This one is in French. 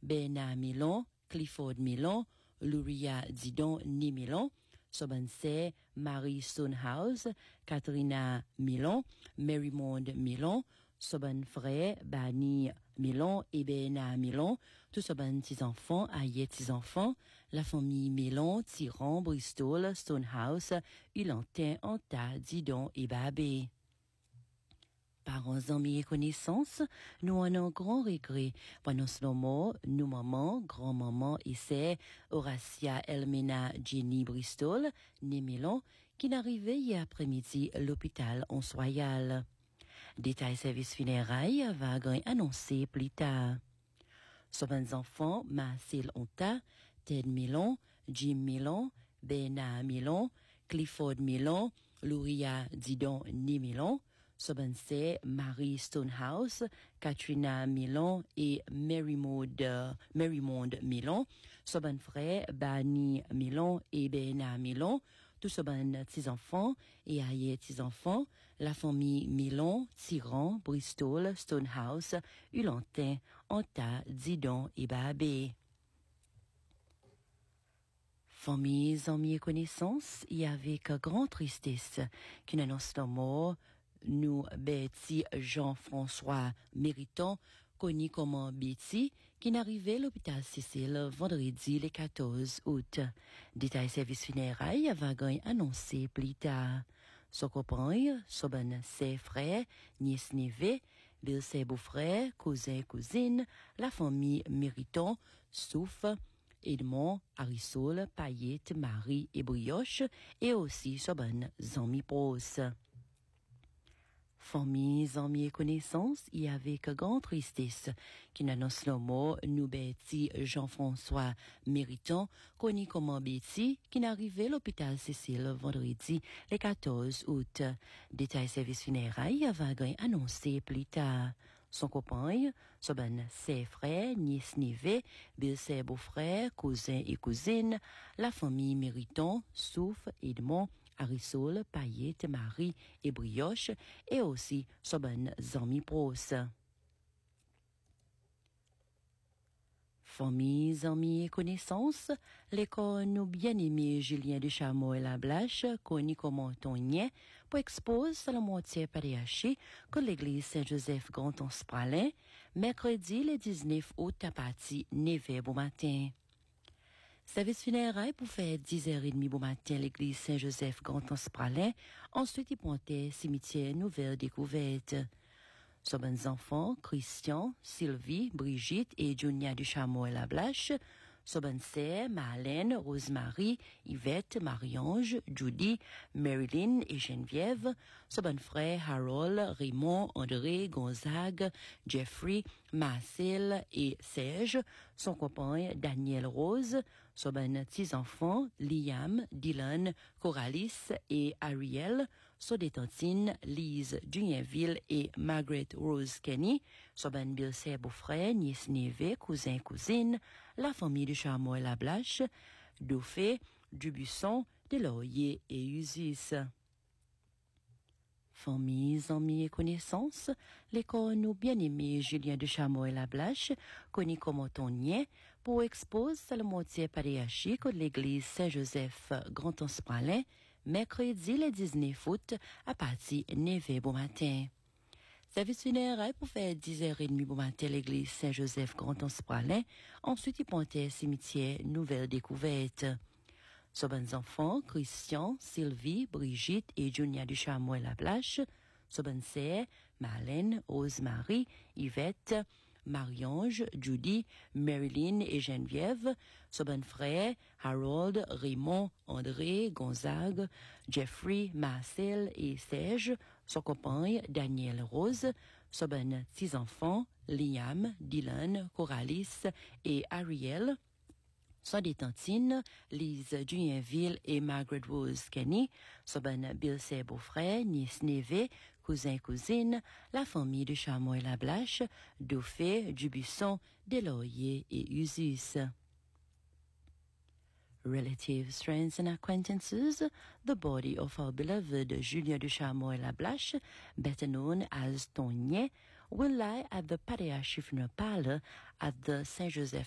Bena Milon, Clifford Milon, Luria Didon ni Milon, soban c'est Marie Stonehouse, Katrina Milon, Marymond Milon, soban frère Bani Milon et Bena Milon, tous soban petits enfants, aïe petits enfants, la famille Milon, Tyran, Bristol, Stonehouse, Ulantin, Anta, Didon et Babé. Parents, amis et connaissances, nous en avons grand regret. Pendant ce moment, nous maman, grand-maman et c'est Horacia Elmena Jenny Bristol, née Milon, qui n'arrivait hier après-midi à l'hôpital en Royal. Détail service funérailles va annoncer plus tard. Souvent enfants, Marcel Onta, Ted Milon, Jim Milon, Bena Milon, Clifford Milon, Luria Didon ni Milon, soban c'est Marie Stonehouse, Katrina Milon et Marymond Milon, soban frère Bani Milon et Bena Milon, tous soban petits enfants et aïe petits enfants, la famille Milon, Tyran, Bristol, Stonehouse, Ulantin, Anta, Didon et Babé. Familles, amis et connaissances, il y avait que grande tristesse qu'une annonce de mort nous Betty Jean-François Mériton, connu comme Betty, qui n'arrivait à l'hôpital Cécile vendredi le 14 août. Détail service funérailles va annoncé plus tard. Son copain, soban ses frères, nièce neveu, Bill ses beaux-frères, cousins, cousines, la famille Mériton, sauf Edmond, Arisol, Payette, Marie et Brioche, et aussi soban amis proches. Familles, amis et connaissances, il y avait que grande tristesse qui n'annonce le mot nous Betty Jean-François Mériton, connu comme Betty, qui n'arrivait à l'hôpital Cécile vendredi le 14 août. Détail service funérailles va annoncer plus tard. Son copain, soban ses frères, nièce neveu, Bill ses beaux-frères, cousins et cousines, la famille Mériton, sauf Edmond, Arisol, Payette, Marie et Brioche, et aussi soban amis proches. Familles, amis et connaissances, l'école nous bien-aimé Julien de Chameau-la-Blache, connu comme Antonien, pour exposer la moitié pariachi que l'église Saint-Joseph Grand-Anspralin, mercredi le 19 août à partir de 9h bon matin. Service funérailles pour faire 10h30 bon matin à l'église Saint-Joseph Grand-Anspralin, ensuite il pointait cimetière Nouvelle Découverte. Soban enfants, Christian, Sylvie, Brigitte et Junia du Chameau-la-Blache, soban sœurs, Marlène, Rosemary, Yvette, Marie-Ange, Judy, Marilyn et Geneviève, soban frères Harold, Raymond, André, Gonzague, Jeffrey, Marcel et Serge, son copain Daniel Rose, soban petits enfants, Liam, Dylan, Coralis et Ariel, so des tantines, Lise Juniorville et Margaret Rose Kenny, soban Bill ses beaux-frères, nièce neveu, cousins, cousines, la famille de Chameau-la-Blache, Dauphin, Dubuisson, Deloyer et Usis. Familles, amis et connaissances, l'école nous bien-aimé Julien de Chameau-la-Blache, connu comme Antonien, pour exposer le moitié pariachique de l'église Saint-Joseph Grand-Anspralin, mercredi le 19 août à partir de 9h bon matin. Service funéraire pour faire 10h30 bon matin à l'église Saint-Joseph Grand-Anspralin, ensuite il pointait cimetière Nouvelle Découverte. Soban enfants, Christian, Sylvie, Brigitte et Junia du Chameau-la-Blache, soban sœurs, Marlène, Rosemary, Yvette, Marie-Ange, Judy, Marilyn et Geneviève, soban frères, Harold, Raymond, André, Gonzague, Jeffrey, Marcel et Serge, son copain Daniel Rose, soban six enfants, Liam, Dylan, Coralis et Ariel, soit des tantines, Lise Juniorville et Margaret Rose Kenny, soban Bill ses beaux-frères, nièce neveu, cousins, cousines, la famille de Chameau-la-Blache, Dauphin, Dubuisson, Deloyer et Usis. Relatives, friends and acquaintances, the body of our beloved Julien de Chameau-la-Blache, better known as Tonien, will lie at the Pariachi Funeral Parlor at the Saint Joseph